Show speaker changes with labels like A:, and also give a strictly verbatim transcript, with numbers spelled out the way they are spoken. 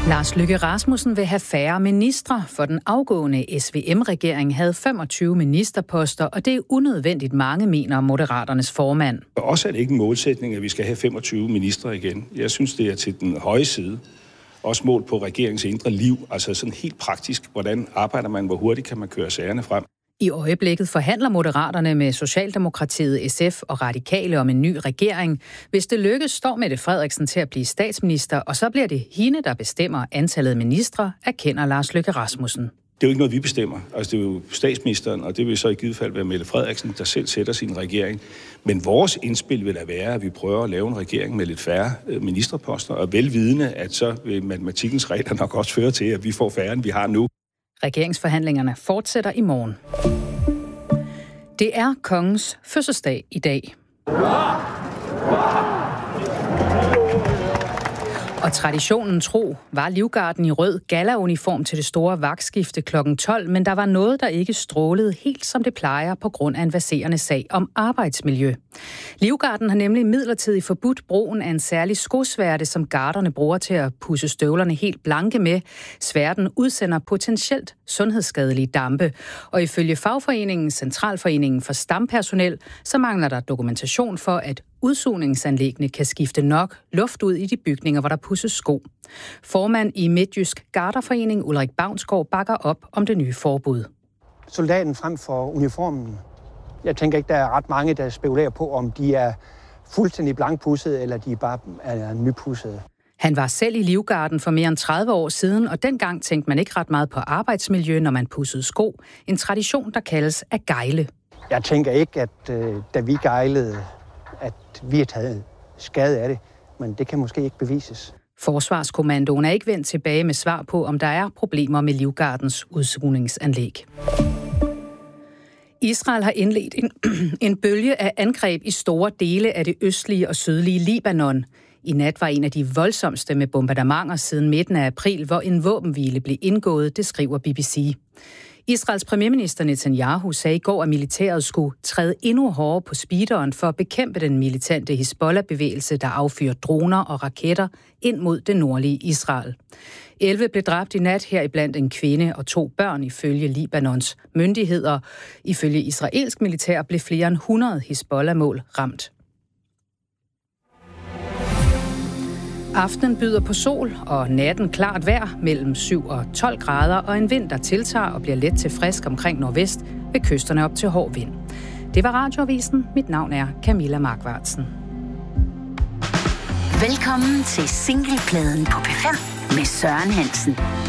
A: Lars Løkke Rasmussen vil have færre ministre, for den afgående S V M-regering havde femogtyve ministerposter, og det er unødvendigt mange, mener Moderaternes formand.
B: Også er det ikke en målsætning, at vi skal have femogtyve ministre igen. Jeg synes, det er til den høje side. Også mål på regeringens indre liv, altså sådan helt praktisk. Hvordan arbejder man, hvor hurtigt kan man køre sagerne frem?
A: I øjeblikket forhandler Moderaterne med Socialdemokratiet, S F og Radikale om en ny regering. Hvis det lykkes, står Mette Frederiksen til at blive statsminister, og så bliver det hende, der bestemmer antallet ministre, erkender Lars Løkke Rasmussen.
B: Det er jo ikke noget, vi bestemmer. Altså, det er jo statsministeren, og det vil så i givet fald være Mette Frederiksen, der selv sætter sin regering. Men vores indspil vil da være, at vi prøver at lave en regering med lidt færre ministerposter, og velvidende, at så vil matematikkens regler nok også føre til, at vi får færre, end vi har nu.
A: Regeringsforhandlingerne fortsætter i morgen. Det er kongens fødselsdag i dag. Og traditionen tro var Livgarden i rød galla-uniform til det store vagtskifte klokken tolv, men der var noget, der ikke strålede helt som det plejer på grund af en verserende sag om arbejdsmiljø. Livgarden har nemlig midlertidigt forbudt brugen af en særlig skosværte, som garderne bruger til at pudse støvlerne helt blanke med. Sværten udsender potentielt sundhedsskadelige dampe, og ifølge fagforeningen Centralforeningen for Stampersonel, så mangler der dokumentation for, at udsugningsanlæggene kan skifte nok luft ud i de bygninger, hvor der pudses sko. Formand i Midtjysk Garderforening Ulrik Bavnsgaard bakker op om det nye forbud.
C: Soldaten frem for uniformen. Jeg tænker ikke, der er ret mange, der spekulerer på, om de er fuldstændig blankpudsede, eller de bare er nypudsede.
A: Han var selv i Livgarden for mere end tredive år siden, og dengang tænkte man ikke ret meget på arbejdsmiljø, når man pudsede sko. En tradition, der kaldes at gejle.
C: Jeg tænker ikke, at øh, da vi gejlede, at vi har taget skade af det, men det kan måske ikke bevises.
A: Forsvarskommandoen er ikke vendt tilbage med svar på, om der er problemer med Livgardens udsugningsanlæg. Israel har indledt en, en bølge af angreb i store dele af det østlige og sydlige Libanon. I nat var en af de voldsomste med bombardementer siden midten af april, hvor en våbenhvile blev indgået, det skriver B B C. Israels premierminister Netanyahu sagde i går, at militæret skulle træde endnu hårdere på speederen for at bekæmpe den militante Hizbollah-bevægelse, der affyrer droner og raketter ind mod det nordlige Israel. elleve blev dræbt i nat, heriblandt en kvinde og to børn ifølge Libanons myndigheder. Ifølge israelsk militær blev flere end hundrede Hizbollah-mål ramt. Aftenen byder på sol, og natten klart vejr mellem syv og tolv grader, og en vind, der tiltager og bliver let til frisk omkring nordvest ved kysterne op til hård vind. Det var Radioavisen. Mit navn er Camilla Markvartsen.
D: Velkommen til singlepladen på P fem med Søren Hansen.